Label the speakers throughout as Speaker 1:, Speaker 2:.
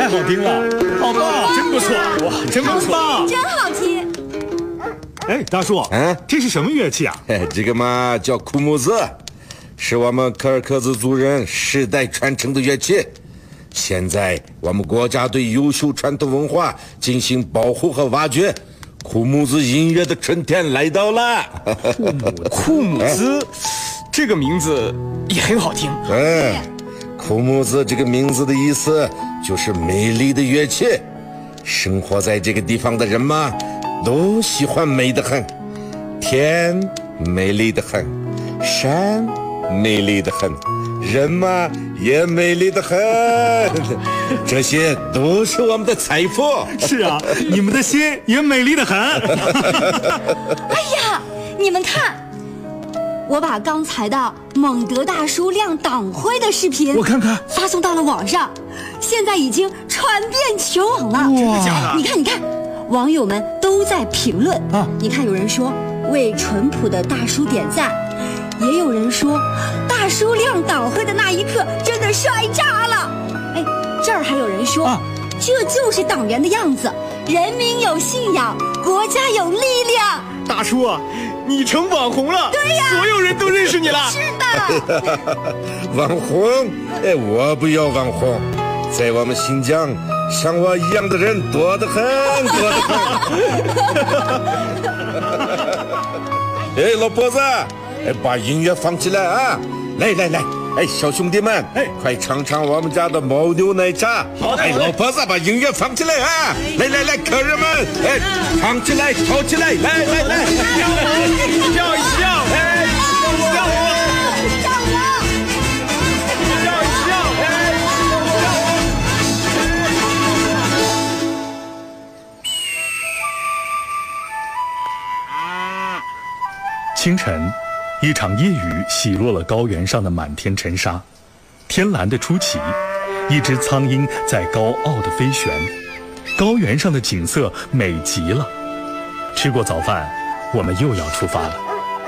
Speaker 1: 太好听了，好棒，真不错，哇，真不错，
Speaker 2: 真好听。
Speaker 1: 哎，大叔，这是什么乐器啊？
Speaker 3: 这个嘛叫库木子，是我们柯尔克孜族人世代传承的乐器。现在我们国家对优秀传统文化进行保护和挖掘，库木子音乐的春天来到了。
Speaker 4: 库木兹，这个名字也很好听。
Speaker 3: 库木子这个名字的意思就是美丽的乐器。生活在这个地方的人嘛，都喜欢美得很，天美丽得很，山美丽得很，人嘛也美丽得很，这些都是我们的财富。
Speaker 1: 是啊，你们的心也美丽得很。
Speaker 2: 哎呀，你们看，我把刚才的蒙德大叔亮党徽的视频，
Speaker 1: 我看看，
Speaker 2: 发送到了网上，现在已经传遍全网了。
Speaker 4: 真的假的？
Speaker 2: 你看，你看，网友们都在评论啊。你看，有人说为淳朴的大叔点赞，也有人说大叔亮党徽的那一刻真的帅炸了。哎，这儿还有人说，这就是党员的样子，人民有信仰，国家有力量。
Speaker 4: 大叔啊，你成网红了，
Speaker 2: 对呀，
Speaker 4: 所有人都认识你了。
Speaker 2: 是的。
Speaker 3: 网红？我不要网红，在我们新疆，像我一样的人多得很，多得很。老婆子，把音乐放起来啊！来来来，小兄弟们，快尝尝我们家的牦牛奶茶。
Speaker 4: 好的。
Speaker 3: 老婆子，把音乐放起来啊！来来来，客人们，唱起来，跳起来，来来来，
Speaker 4: 跳一跳，
Speaker 1: 清晨，一场夜雨洗落了高原上的满天尘沙，天蓝的出奇，一只苍鹰在高傲地飞旋，高原上的景色美极了。吃过早饭，我们又要出发了。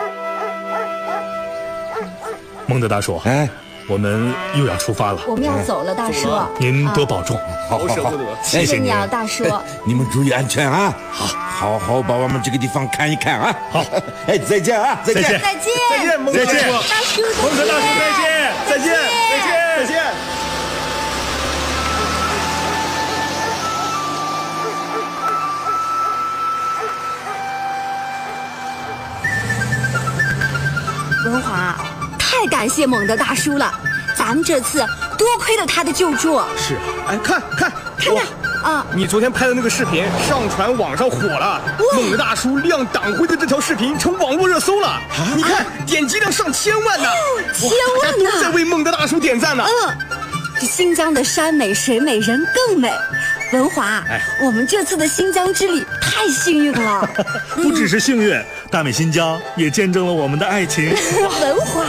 Speaker 1: 蒙德大叔，我们又要出发了。
Speaker 2: 我们要走了，大叔。
Speaker 1: 您多保重。
Speaker 4: 好舍不得。
Speaker 2: 谢谢你啊，大叔。
Speaker 3: 你们注意安全啊！好好把我们这个地方看一看啊！好，再见啊！再见！
Speaker 2: 再见！
Speaker 4: 再见，蒙德大叔！
Speaker 2: 大叔，
Speaker 4: 蒙德大叔，再见！再见！再见！再见！
Speaker 2: 文华，太感谢蒙德大叔了，咱们这次多亏了他的救助。
Speaker 4: 是啊，看看
Speaker 2: 啊！
Speaker 4: 你昨天拍的那个视频上传网上火了，蒙德大叔亮党徽的这条视频成网络热搜了。你看点击量上千万呢，
Speaker 2: 千万呢！
Speaker 4: 都在为蒙德大叔点赞呢。
Speaker 2: 这新疆的山美水美人更美。文华，我们这次的新疆之旅太幸运了。
Speaker 1: 不只是幸运，大美新疆也见证了我们的爱情。
Speaker 2: 文华。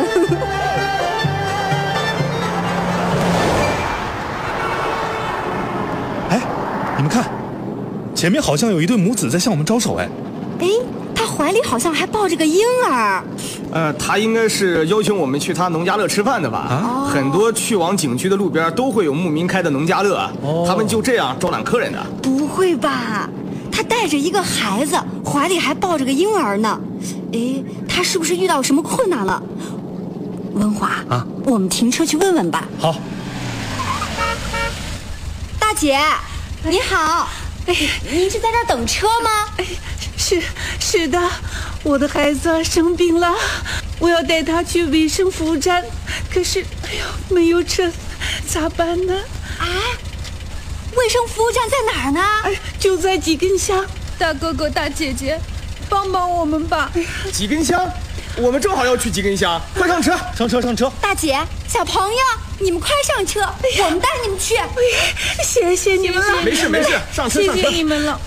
Speaker 1: 你们看，前面好像有一对母子在向我们招手。
Speaker 2: 他怀里好像还抱着个婴儿。
Speaker 4: 他应该是邀请我们去他农家乐吃饭的吧？很多去往景区的路边都会有牧民开的农家乐，他们就这样招揽客人的。
Speaker 2: 不会吧？他带着一个孩子，怀里还抱着个婴儿呢。他是不是遇到什么困难了？文华我们停车去问问吧。
Speaker 1: 好。
Speaker 2: 大姐，你好。您是在这儿等车吗？
Speaker 5: 是的，我的孩子生病了，我要带他去卫生服务站，可是没有车，咋办呢？
Speaker 2: 卫生服务站在哪儿呢？
Speaker 5: 就在几根香。大哥哥大姐姐，帮帮我们吧。
Speaker 4: 几根香？我们正好要去几根香，快上车！上车！
Speaker 2: 大姐，小朋友，你们快上车，我们带你们去。
Speaker 5: 谢谢你们了。
Speaker 4: 没事，上车。
Speaker 5: 谢谢你们了。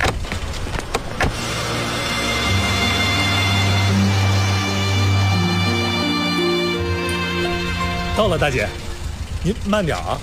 Speaker 1: 到了，大姐，您慢点啊。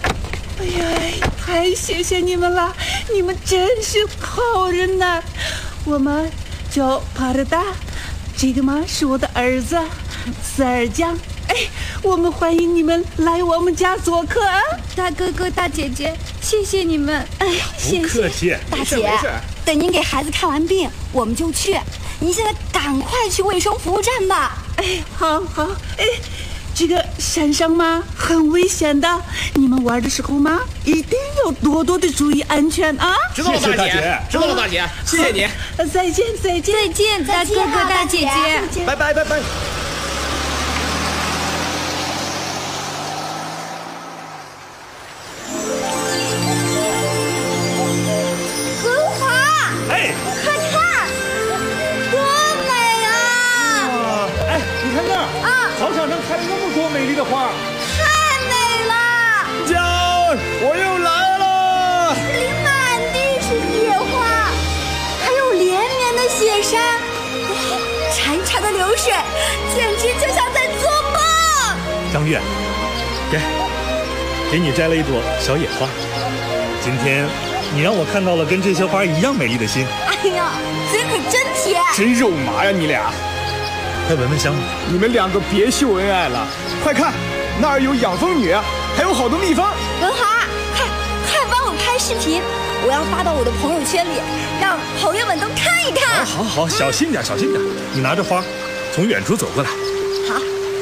Speaker 5: 太谢谢你们了，你们真是好人呐。我们叫帕尔达，这个嘛是我的儿子，塞尔江。 我们欢迎你们来我们家做客啊！
Speaker 2: 大哥哥、大姐姐，谢谢你们。哎呀，谢
Speaker 1: 不客
Speaker 2: 谢。
Speaker 1: 气。
Speaker 2: 大姐，等您给孩子看完病，我们就去。您现在赶快去卫生服务站吧。
Speaker 5: 哎，好，哎，这个山上嘛很危险的，你们玩的时候嘛一定要多多的注意安全啊！
Speaker 4: 知道了，大姐。知道了，大姐，谢谢你。
Speaker 5: 再见，
Speaker 2: 再见，大哥哥、大姐姐。
Speaker 4: 拜拜。
Speaker 2: 文华，
Speaker 1: 哎，
Speaker 2: 快看，多美啊！
Speaker 1: 哎，你看那儿啊，操场上开了那么多美丽的花，
Speaker 2: 太美了！
Speaker 4: 家，我又来了。
Speaker 2: 这里满地是野花，还有连绵的雪山，潺潺的流水，简直就像在做梦。
Speaker 1: 张月，给你摘了一朵小野花。今天你让我看到了跟这些花一样美丽的心。
Speaker 2: 哎呀，嘴可真甜，
Speaker 4: 真肉麻呀，你俩！
Speaker 1: 快闻闻香。
Speaker 4: 你们两个别秀恩爱了，快看，那儿有养蜂女，还有好多蜜蜂。
Speaker 2: 文华，快帮我拍视频，我要发到我的朋友圈里，让朋友们都看一看。
Speaker 1: 好，小心点。你拿着花，从远处走过来。